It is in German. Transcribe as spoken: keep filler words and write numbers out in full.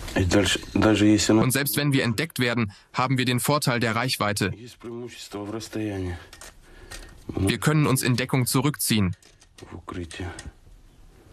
Und selbst wenn wir entdeckt werden, haben wir den Vorteil der Reichweite. Wir können uns in Deckung zurückziehen.